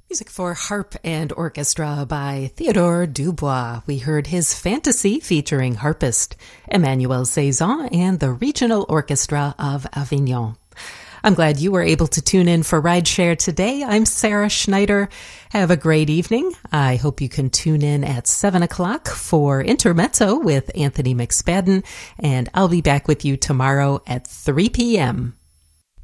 Music for harp and orchestra by Theodore Dubois. We heard his Fantasy featuring harpist Emmanuel Saison and the Regional Orchestra of Avignon. I'm glad you were able to tune in for Rideshare today. I'm Sarah Schneider. Have a great evening. I hope you can tune in at 7 o'clock for Intermezzo with Anthony McSpadden, and I'll be back with you tomorrow at 3 p.m.